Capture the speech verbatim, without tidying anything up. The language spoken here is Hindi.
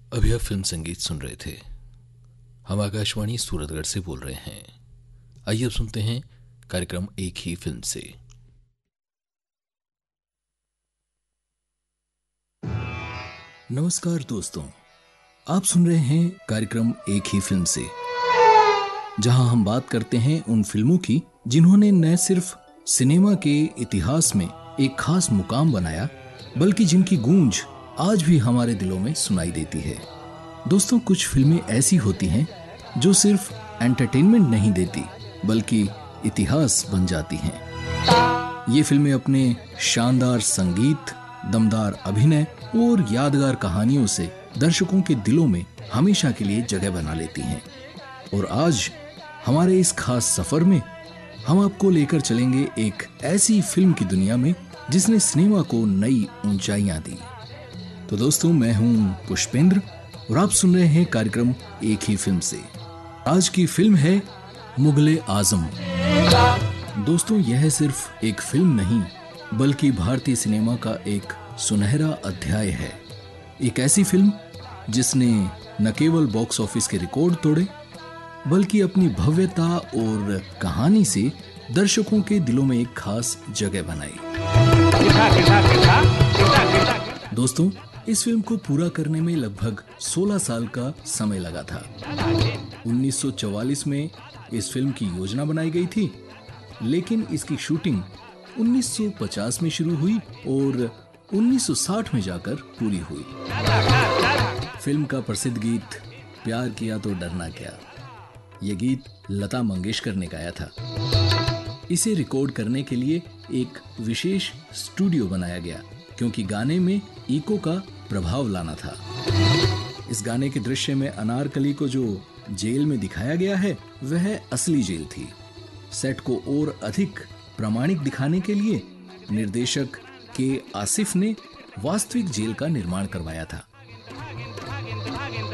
अभी आप फिल्म संगीत सुन रहे थे। हम आकाशवाणी सूरतगढ़ से बोल रहे हैं। आइए अब सुनते हैं कार्यक्रम एक ही फिल्म से। नमस्कार दोस्तों, आप सुन रहे हैं कार्यक्रम एक ही फिल्म से, जहां हम बात करते हैं उन फिल्मों की जिन्होंने न सिर्फ सिनेमा के इतिहास में एक खास मुकाम बनाया, बल्कि जिनकी गूंज आज भी हमारे दिलों में सुनाई देती है। दोस्तों, कुछ फिल्में ऐसी होती हैं जो सिर्फ एंटरटेनमेंट नहीं देती, बल्कि इतिहास बन जाती हैं। ये फिल्में अपने शानदार संगीत, दमदार अभिनय और यादगार कहानियों से दर्शकों के दिलों में हमेशा के लिए जगह बना लेती हैं। और आज हमारे इस खास सफर में हम आपको लेकर चलेंगे एक ऐसी फिल्म की दुनिया में जिसने सिनेमा को नई ऊंचाइयां दी। तो दोस्तों, मैं हूं पुष्पेंद्र और आप सुन रहे हैं कार्यक्रम एक ही फिल्म से। आज की फिल्म है मुगले आजम। दोस्तों, यह सिर्फ एक फिल्म नहीं, बल्कि भारतीय सिनेमा का एक सुनहरा अध्याय है। एक ऐसी फिल्म जिसने न केवल बॉक्स ऑफिस के रिकॉर्ड तोड़े, बल्कि अपनी भव्यता और कहानी से दर्शकों के दिलों में एक खास जगह बनाई। दोस्तों, इस फिल्म को पूरा करने में लगभग सोलह साल का समय लगा था। उन्नीस सौ चौवालीस में इस फिल्म की योजना बनाई गई थी, लेकिन इसकी शूटिंग उन्नीस सौ पचास में शुरू हुई और उन्नीस सौ साठ में जाकर पूरी हुई। फिल्म का प्रसिद्ध गीत प्यार किया तो डरना क्या, यह गीत लता मंगेशकर ने गाया था। इसे रिकॉर्ड करने के लिए एक विशेष स्टूडियो बनाया गया, क्योंकि गाने में इको का प्रभाव लाना था। इस गाने के दृश्य में अनारकली को जो जेल में दिखाया गया है, वह असली जेल थी। सेट को और अधिक प्रामाणिक दिखाने के लिए निर्देशक के आसिफ ने वास्तविक जेल का निर्माण करवाया था।